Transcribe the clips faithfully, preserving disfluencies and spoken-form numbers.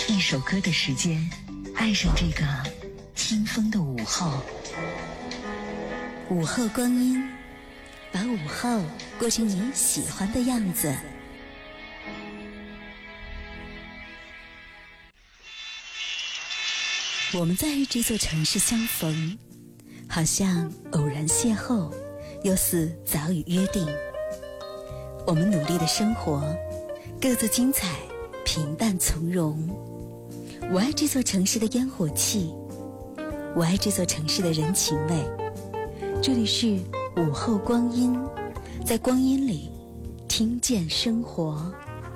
一首歌的时间，爱上这个清风的午后。 午后光阴，把午后过成你喜欢的样子。我们在这座城市相逢，好像偶然邂逅，又似早已约定。我们努力的生活，各自精彩，平淡从容。我爱这座城市的烟火气，我爱这座城市的人情味。这里是午后光阴，在光阴里听见生活。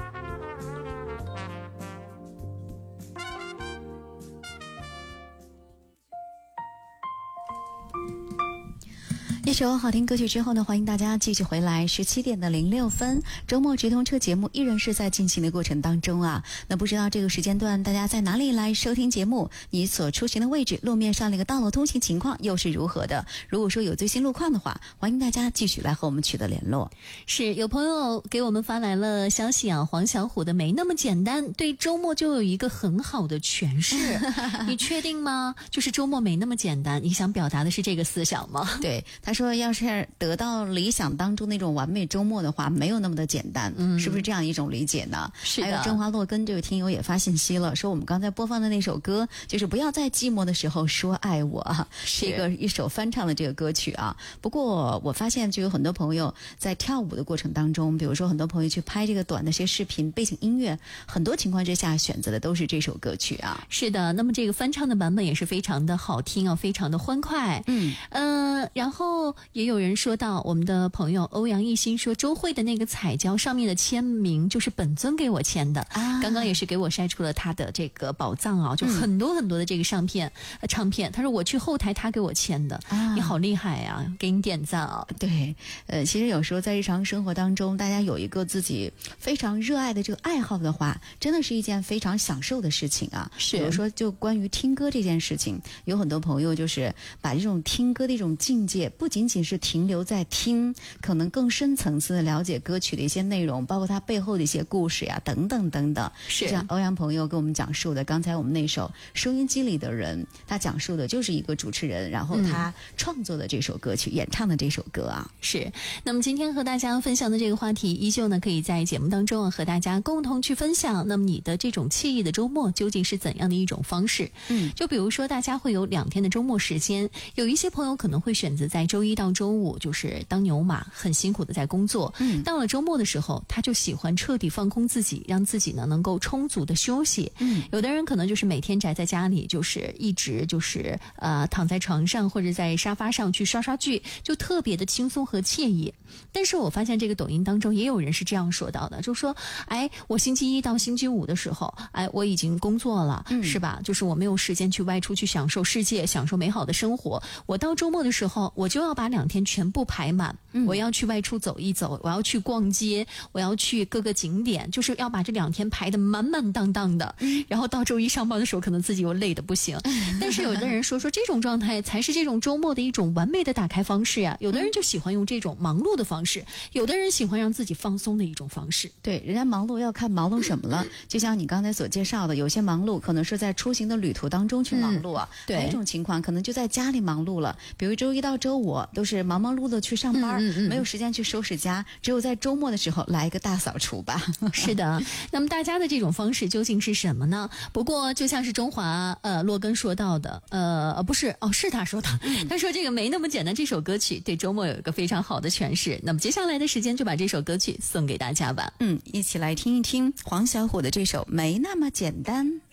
一首好听歌曲之后呢，欢迎大家继续回来。十七点的零六分，周末直通车节目依然是在进行的过程当中啊。那不知道这个时间段大家在哪里来收听节目？你所出行的位置、路面上的一个道路通行情况又是如何的？如果说有最新路况的话，欢迎大家继续来和我们取得联络。 是有朋友给我们发来了消息啊，黄小虎的没那么简单，对周末就有一个很好的诠释。你确定吗？就是周末没那么简单，你想表达的是这个思想吗？ 对，他说要是得到理想当中那种完美周末的话，没有那么的简单，嗯，是不是这样一种理解呢？ 是的。 还有郑华洛根这位听友也发信息了，说我们刚才播放的那首歌就是不要在寂寞的时候说爱我啊，是一个一首翻唱的这个歌曲啊。不过我发现就有很多朋友在跳舞的过程当中，比如说很多朋友去拍这个短的些视频，背景音乐很多情况之下选择的都是这首歌曲啊。 是的，那么这个翻唱的版本也是非常的好听啊，非常的欢快。 嗯呃，然后也有人说到，我们的朋友欧阳一新说，周慧的那个彩胶上面的签名就是本尊给我签的啊，刚刚也是给我筛出了他的这个宝藏啊，就很多很多的这个唱片、嗯、呃唱片，他说我去后台他给我签的啊，你好厉害啊，给你点赞啊。 对，呃，其实有时候在日常生活当中，大家有一个自己非常热爱的这个爱好的话，真的是一件非常享受的事情啊。 是， 比如说就关于听歌这件事情，有很多朋友就是把这种听歌的一种境界，不仅仅是停留在听，可能更深层次的了解歌曲的一些内容，包括它背后的一些故事呀，等等等等。 是像欧阳朋友跟我们讲述的，刚才我们那首收音机里的人，他讲述的就是一个主持人，然后他创作的这首歌曲、嗯、演唱的这首歌啊。 是，那么今天和大家分享的这个话题，依旧呢可以在节目当中和大家共同去分享。那么你的这种惬意的周末究竟是怎样的一种方式？嗯，就比如说大家会有两天的周末时间，有一些朋友可能会选择在周一到周五就是当牛马，很辛苦的在工作。嗯，到了周末的时候，他就喜欢彻底放空自己，让自己呢能够充足的休息。嗯，有的人可能就是每天宅在家里，就是一直就是呃躺在床上或者在沙发上去刷刷剧，就特别的轻松和惬意。但是我发现这个抖音当中也有人是这样说到的，就说哎，我星期一到星期五的时候，哎，我已经工作了，嗯、是吧？就是我没有时间去外出去享受世界，享受美好的生活。我到周末的时候，我就要把两天全部排满。嗯，我要去外出走一走，我要去逛街，我要去各个景点，就是要把这两天排得满满当当的。嗯，然后到周一上班的时候，可能自己又累得不行。但是有的人说说这种状态才是这种周末的一种完美的打开方式呀。有的人就喜欢用这种忙碌的方式，有的人喜欢让自己放松的一种方式。 对，人家忙碌要看忙碌什么了。就像你刚才所介绍的，有些忙碌可能是在出行的旅途当中去忙碌啊。嗯、对，还有一种情况可能就在家里忙碌了，比如周一到周五都是忙忙碌碌的去上班。嗯嗯嗯，没有时间去收拾家，只有在周末的时候来一个大扫除吧。 是的，那么大家的这种方式究竟是什么呢？不过就像是中华呃洛根说到的，呃不是哦，是他说的，他说这个没那么简单，这首歌曲对周末有一个非常好的诠释。那么接下来的时间就把这首歌曲送给大家吧。 嗯，一起来听一听黄小琥的这首《没那么简单》。